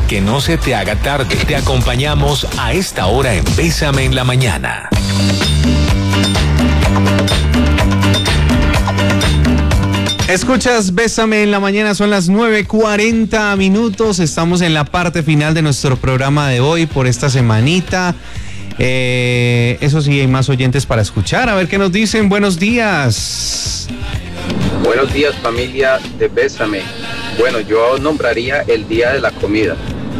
Que no se te haga tarde. Te acompañamos a esta hora en Bésame en la Mañana. Escuchas Bésame en la Mañana, son las 9:40 minutos. Estamos en la parte final de nuestro programa de hoy por esta semanita. Eso sí, hay más oyentes para escuchar. A ver qué nos dicen. Buenos días. Buenos días, familia de Bésame. Bueno, yo nombraría el Día de la Comida.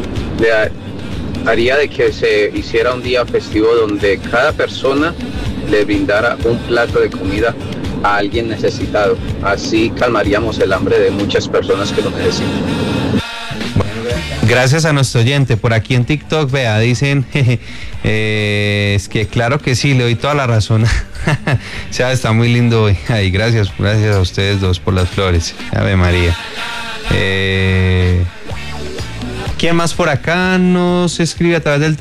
Haría de que se hiciera un día festivo donde cada persona le brindara un plato de comida a alguien necesitado. Así calmaríamos el hambre de muchas personas que lo necesitan. Gracias a nuestro oyente. Por aquí en TikTok, vea, dicen, es que claro que sí, le doy toda la razón. O sea, está muy lindo hoy. Ay, gracias a ustedes dos por las flores. Ave María. ¿Quién más por acá nos escribe a través del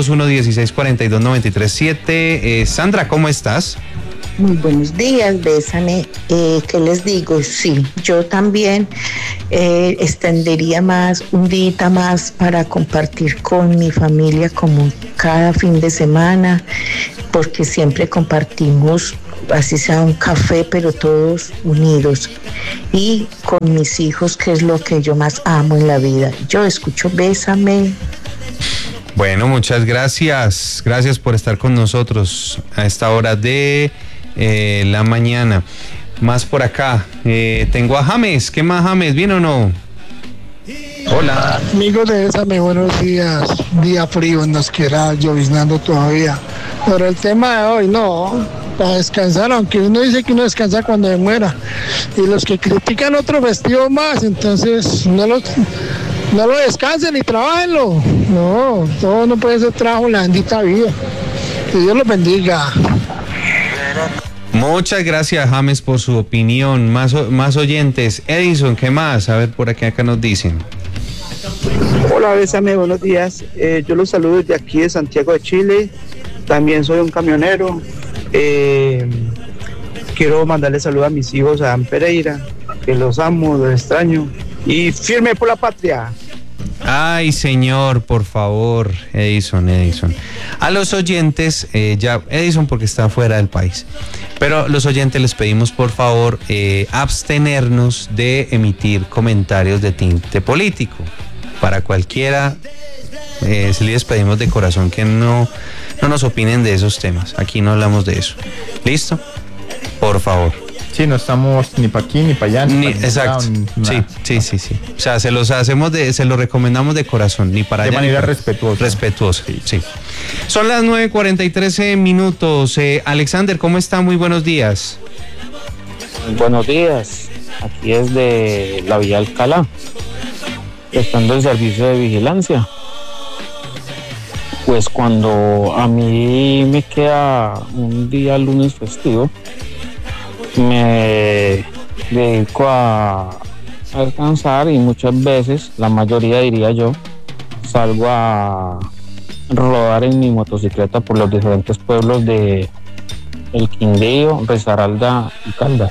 301-1642-937? Sandra, ¿cómo estás? Muy buenos días, Bésame. ¿Qué les digo? Sí, yo también extendería un día más para compartir con mi familia como cada fin de semana, porque siempre compartimos, así sea un café, pero todos unidos. Y con mis hijos, que es lo que yo más amo en la vida. Yo escucho Bésame. Bueno, muchas gracias. Gracias por estar con nosotros a esta hora de la mañana. Más por acá. Tengo a James. ¿Qué más, James? ¿Bien o no? Hola. Amigos de Bésame, buenos días. Día frío, nos queda lloviznando todavía. Pero el tema de hoy, no, para descansar, aunque uno dice que uno descansa cuando se muera. Y los que critican otro vestido más, entonces no lo descansen y trabajenlo. No, todo no puede ser trabajo en la bendita vida. Que Dios los bendiga. Muchas gracias, James, por su opinión. Más oyentes. Edison, ¿qué más? A ver, por acá nos dicen. Hola, Bésame, buenos días. Yo los saludo desde aquí de Santiago de Chile. También soy un camionero. Quiero mandarle saludos a mis hijos, a Dan Pereira, que los amo, los extraño. Y firme por la patria. Ay, señor, por favor, Edison. A los oyentes, ya Edison porque está fuera del país, pero los oyentes les pedimos por favor abstenernos de emitir comentarios de tinte político. Para cualquiera, sí les pedimos de corazón que no nos opinen de esos temas. Aquí no hablamos de eso. ¿Listo? Por favor. Sí, no estamos ni para aquí ni para allá. Exacto. Sí. O sea, se los recomendamos de corazón, ni para allá. De manera respetuosa. Sí. Son las 9:43 minutos. Alexander, ¿cómo está? Muy buenos días. Buenos días. Aquí es de la Villa Alcalá, prestando el servicio de vigilancia. Pues cuando a mí me queda un día lunes festivo, me dedico a descansar y muchas veces, la mayoría diría yo, salgo a rodar en mi motocicleta por los diferentes pueblos de El Quindío, Risaralda y Caldas.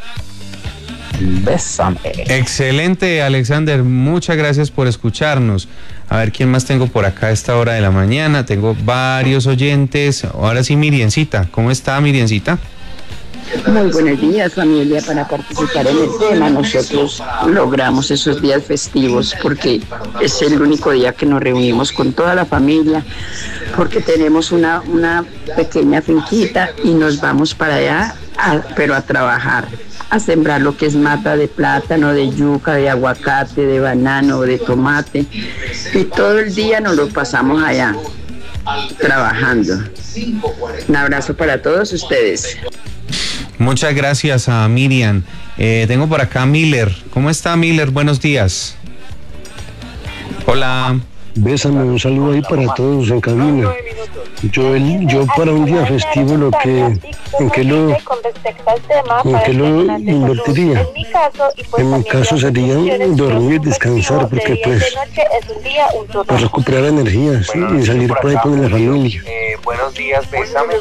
Bésame. Excelente, Alexander, muchas gracias por escucharnos. A ver, ¿quién más tengo por acá a esta hora de la mañana? Tengo varios oyentes. Ahora sí, Miriencita. ¿Cómo está, Miriencita? Muy buenos días, familia. Para participar en el tema, nosotros logramos esos días festivos porque es el único día que nos reunimos con toda la familia, porque tenemos una pequeña finquita y nos vamos para allá, pero a trabajar, a sembrar lo que es mata de plátano, de yuca, de aguacate, de banano, de tomate, y todo el día nos lo pasamos allá trabajando. Un abrazo para todos ustedes. Muchas gracias a Miriam. Tengo por acá a Miller. ¿Cómo está, Miller? Buenos días. Hola. Bésame, un saludo ahí para todos en cabina. Yo para un día festivo ¿en qué lo invertiría? En mi caso sería dormir, descansar, porque pues para recuperar energías y salir por ahí con la familia. Buenos días, Bésame.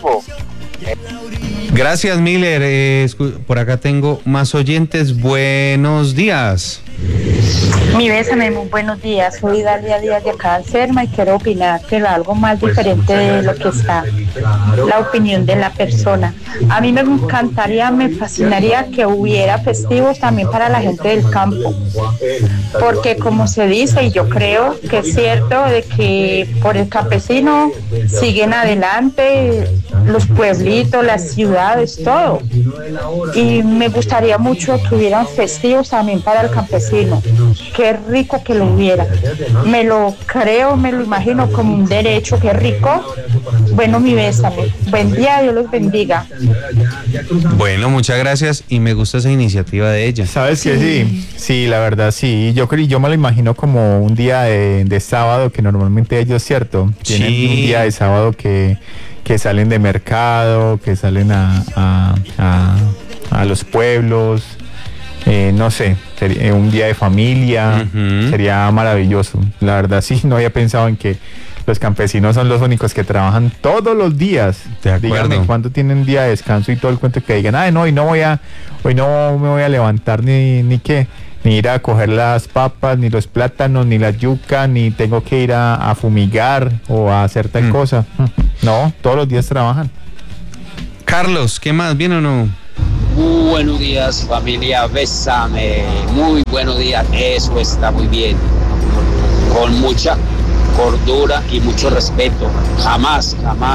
Gracias, Miller. Por acá tengo más oyentes. Buenos días. Mi bésame, muy buenos días. Soy Dalia Díaz de acá de Serma y quiero opinar que algo más diferente de lo que está la opinión de la persona. A mí me encantaría, me fascinaría que hubiera festivos también para la gente del campo, porque como se dice, y yo creo que es cierto, de que por el campesino siguen adelante los pueblitos, las ciudades, todo. Y me gustaría mucho que hubieran festivos también para el campesino. Qué rico que lo hubiera. Me lo creo, me lo imagino como un derecho, qué rico. Bueno, mi bésame. Buen día, Dios los bendiga. Bueno, muchas gracias y me gusta esa iniciativa de ella. ¿Sabes que sí, la verdad sí. Yo me lo imagino como un día de sábado, que normalmente ellos, ¿cierto? Tienen un día de sábado que salen de mercado, que salen a los pueblos. No sé, sería un día de familia, sería maravilloso. La verdad sí, no había pensado en que los campesinos son los únicos que trabajan todos los días. De acuerdo. Díganme cuándo tienen día de descanso y todo el cuento, que digan, no, hoy no me voy a levantar ni ir a coger las papas, ni los plátanos, ni la yuca, ni tengo que ir a fumigar o a hacer tal cosa. No, todos los días trabajan. Carlos, ¿qué más? ¿Bien o no? Muy buenos días, familia, bésame. Muy buenos días, eso está muy bien. Con mucha cordura y mucho respeto. Jamás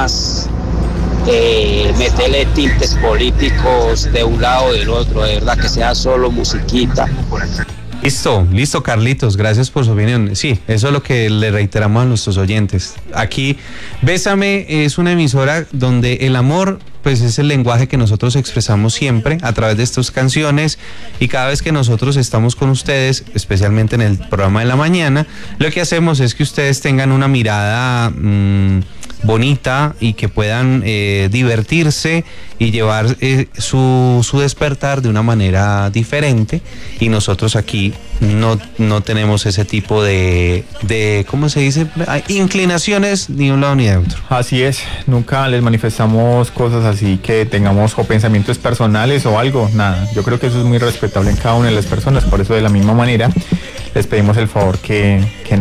meterle tintes políticos de un lado o del otro. De verdad que sea solo musiquita. Listo, Carlitos, gracias por su opinión. Sí, eso es lo que le reiteramos a nuestros oyentes. Aquí, Bésame es una emisora donde el amor, pues, es el lenguaje que nosotros expresamos siempre a través de estas canciones, y cada vez que nosotros estamos con ustedes, especialmente en el programa de la mañana, lo que hacemos es que ustedes tengan una mirada bonita y que puedan divertirse y llevar su despertar de una manera diferente, y nosotros aquí no tenemos ese tipo de ¿cómo se dice? Inclinaciones ni de un lado ni de otro. Así es, nunca les manifestamos cosas así que tengamos o pensamientos personales o algo, nada. Yo creo que eso es muy respetable en cada una de las personas, por eso de la misma manera les pedimos el favor que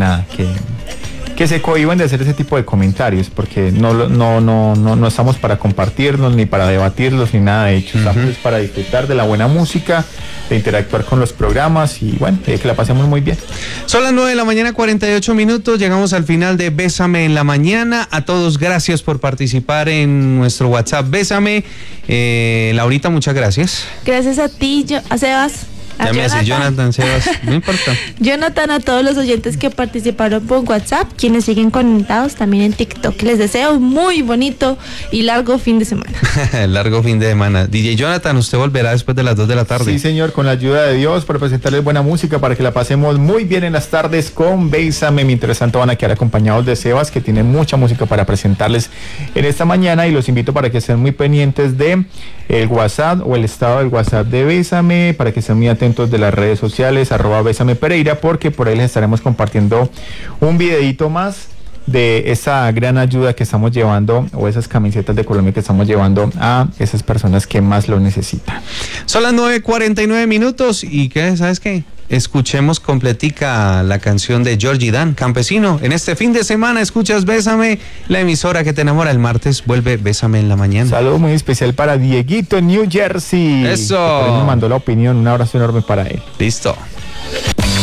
se cohíban de hacer ese tipo de comentarios, porque no estamos para compartirnos, ni para debatirlos, ni nada de hecho. Estamos para disfrutar de la buena música, de interactuar con los programas y bueno, que la pasemos muy bien. Son las 9:48 a.m, llegamos al final de Bésame en la Mañana. A todos, gracias por participar en nuestro WhatsApp Bésame. Laurita, muchas gracias. Gracias a ti, a Sebas. Ya me hace Jonathan, Sebas, no importa. Jonathan, a todos los oyentes que participaron por WhatsApp, quienes siguen conectados también en TikTok. Les deseo un muy bonito y largo fin de semana. Largo fin de semana. DJ Jonathan, usted volverá después de las 2 de la tarde. Sí, señor, con la ayuda de Dios, para presentarles buena música, para que la pasemos muy bien en las tardes con Bésame. Mientras tanto van a quedar acompañados de Sebas, que tiene mucha música para presentarles en esta mañana, y los invito para que estén muy pendientes de el WhatsApp o el estado del WhatsApp de Bésame, para que estén muy atentos de las redes sociales, @BésamePereira, porque por ahí les estaremos compartiendo un videito más de esa gran ayuda que estamos llevando, o esas camisetas de Colombia que estamos llevando a esas personas que más lo necesitan. Son las 9:49 a.m. y ¿qué? ¿Sabes qué? Escuchemos completica la canción de Georgie Dan, Campesino. En este fin de semana escuchas Bésame, la emisora que te enamora. El martes vuelve Bésame en la Mañana. Saludo muy especial para Dieguito en New Jersey. Eso. Me mandó la opinión, un abrazo enorme para él. Listo.